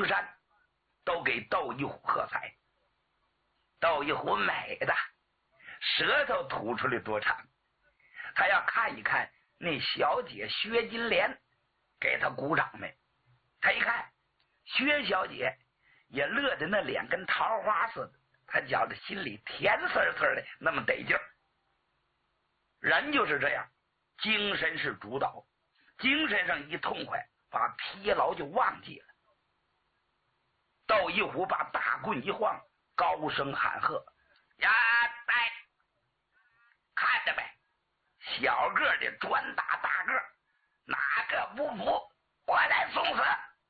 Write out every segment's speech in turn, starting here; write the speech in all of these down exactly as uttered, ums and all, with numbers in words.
青山都给窦一虎喝彩。窦一虎美的舌头吐出来多长，他要看一看那小姐薛金莲给他鼓掌没。他一看薛小姐也乐得那脸跟桃花似的，他觉得心里甜丝丝的，那么得劲儿。人就是这样，精神是主导，精神上一痛快，把疲劳就忘记了。窦一虎把大棍一晃，高声喊喝：呀，来，看着没，小个的专打大个，哪个不服我来送死。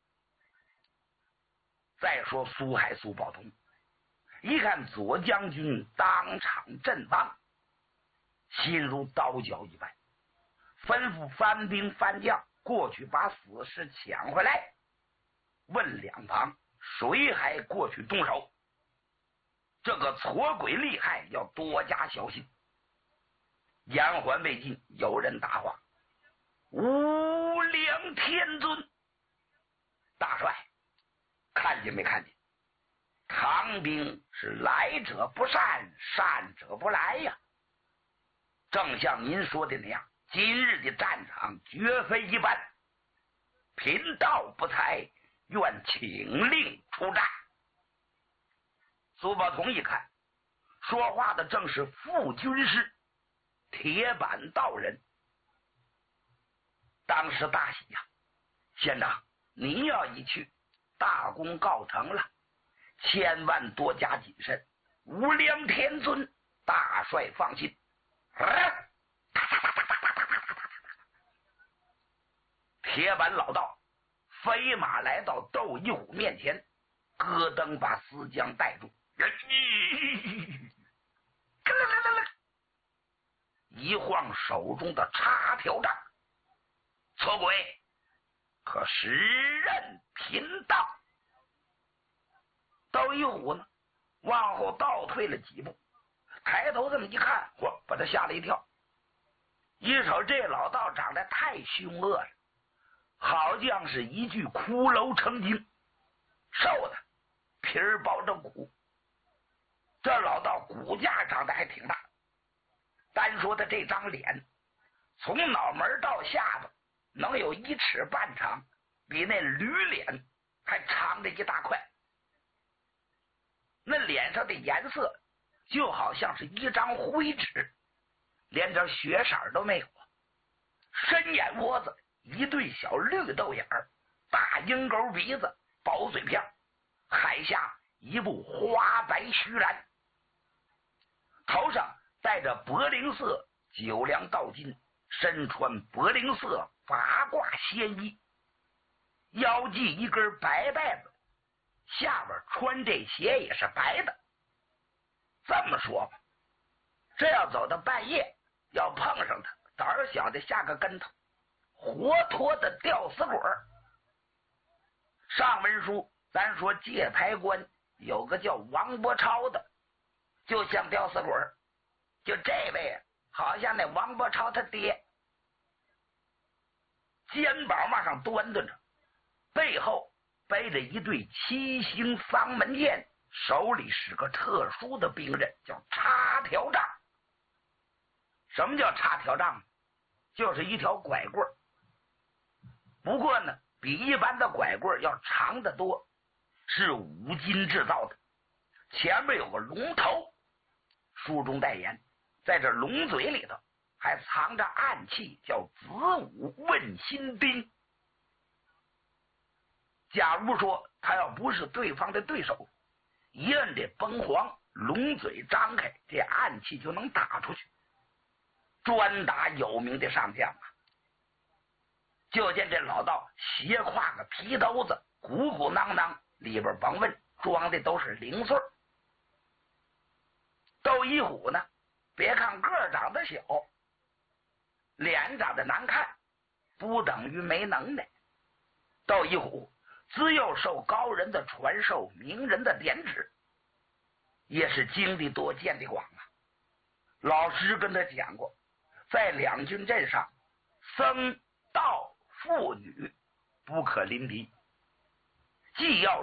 再说苏海苏宝通一看左将军当场阵亡，心如刀绞一般，吩咐番兵番将过去把死尸抢回来，问两旁谁还过去动手，这个错鬼厉害，要多加小心。言还未尽，有人答话：无量天尊，大帅看见没看见？唐兵是来者不善，善者不来呀。正像您说的那样，今日的战场绝非一般，贫道不才，愿请令出战。苏宝同一看，说话的正是副军师铁板道人。当时大喜呀、啊，县长，你要一去，大功告成了，千万多加谨慎。无量天尊，大帅放心。啊、铁板老道飞马来到窦一虎面前，咯噔把丝将带住，一晃手中的插条杖，错鬼可时任贫道。窦一虎呢，往后倒退了几步，抬头这么一看，嚯，把他吓了一跳。一瞅这老道长得太凶恶了，好像是一具骷髅成精，瘦的皮儿包着骨。这老道骨架长得还挺大，单说他这张脸，从脑门到下巴能有一尺半长，比那驴脸还长的一大块。那脸上的颜色就好像是一张灰纸，连点血色都没有。深眼窝子，一对小绿豆眼儿，大鹰钩鼻子，薄嘴片，海下一部花白须髯，头上戴着柏林色九梁道巾，身穿柏林色八卦仙衣，腰系一根白带子，下边穿这鞋也是白的。这么说吧，这要走到半夜，要碰上他，胆儿小的下个跟头，活脱的吊死鬼。上文书咱说界牌关有个叫王伯超的，就像吊死鬼，就这位好像那王伯超他爹，肩膀往上端端着，背后背着一对七星丧门剑，手里使个特殊的兵刃，叫插条杖。什么叫插条杖？就是一条拐棍，不过呢比一般的拐棍要长得多，是五金制造的，前面有个龙头，书中代言，在这龙嘴里头还藏着暗器，叫子午问心钉。假如说他要不是对方的对手，一摁这崩簧，龙嘴张开，这暗器就能打出去，专打有名的上将啊。就见这老道斜挎个皮兜子，鼓鼓囊囊，里边甭问装的都是零碎。窦一虎呢，别看个儿长得小，脸长得难看，不等于没能耐。窦一虎自幼受高人的传授，名人的点指，也是经历多见的广啊。老师跟他讲过，在两军阵上，僧道妇女不可临敌，既要